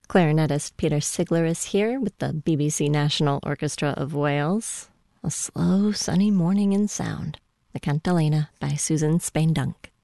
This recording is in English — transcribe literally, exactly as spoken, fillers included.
Clarinetist Peter Sigler is here with the B B C National Orchestra of Wales. A slow, sunny morning in sound. The Cantilena by Susan Spain-Dunk.